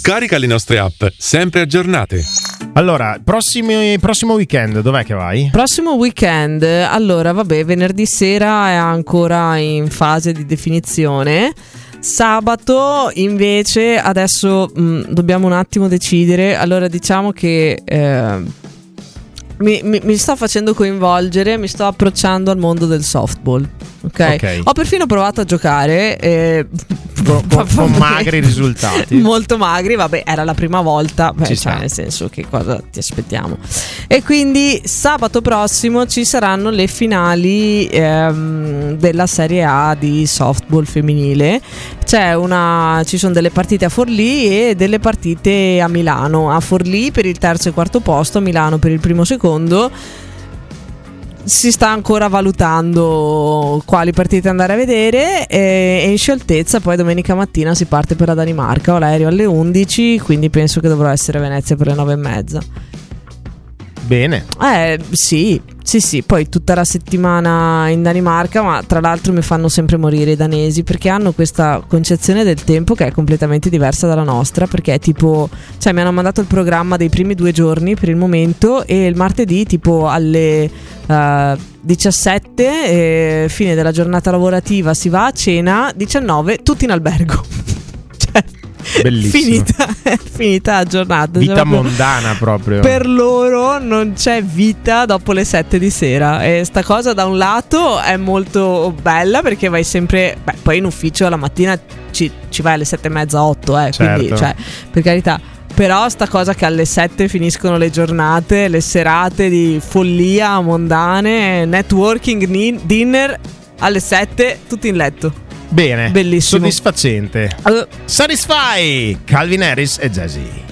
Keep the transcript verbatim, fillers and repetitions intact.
Scarica le nostre app, sempre aggiornate. Allora, prossimi, prossimo weekend, dov'è che vai? Prossimo weekend, allora vabbè, venerdì sera è ancora in fase di definizione. Sabato invece adesso mh, dobbiamo un attimo decidere. Allora diciamo che eh, mi, mi, mi sto facendo coinvolgere, mi sto approcciando al mondo del softball. Okay. Ok. Ho perfino provato a giocare eh, con, con, con magri risultati. Molto magri, vabbè, era la prima volta, beh, Ci cioè, sta. nel senso, che cosa ti aspettiamo? E quindi sabato prossimo ci saranno le finali ehm, della Serie A di softball femminile. C'è una, ci sono delle partite a Forlì e delle partite a Milano. A Forlì per il terzo e quarto posto, a Milano per il primo e secondo. Si sta ancora valutando quali partite andare a vedere e, e in scioltezza poi domenica mattina si parte per la Danimarca. Ho l'aereo alle undici, quindi penso che dovrò essere a Venezia per le nove e mezza. Bene. Eh sì, sì sì, poi tutta la settimana in Danimarca, ma tra l'altro mi fanno sempre morire i danesi perché hanno questa concezione del tempo che è completamente diversa dalla nostra, perché è tipo, cioè mi hanno mandato il programma dei primi due giorni per il momento e il martedì tipo alle uh, diciassette, eh, fine della giornata lavorativa, si va a cena, diciannove tutti in albergo. Cioè Bellissimo. Finita, è finita la giornata. Vita cioè, proprio, mondana proprio. per loro non c'è vita dopo le sette di sera. E sta cosa da un lato è molto bella perché vai sempre, beh, poi in ufficio la mattina ci, ci vai alle sette e mezza, otto, eh, Certo. quindi cioè, per carità. Però sta cosa che alle sette finiscono le giornate, le serate di follia mondane, networking, ni- dinner, alle sette tutti in letto. Bene. Bellissimo. Soddisfacente. Allora, Satisfy, Calvin Harris e Jay-Z.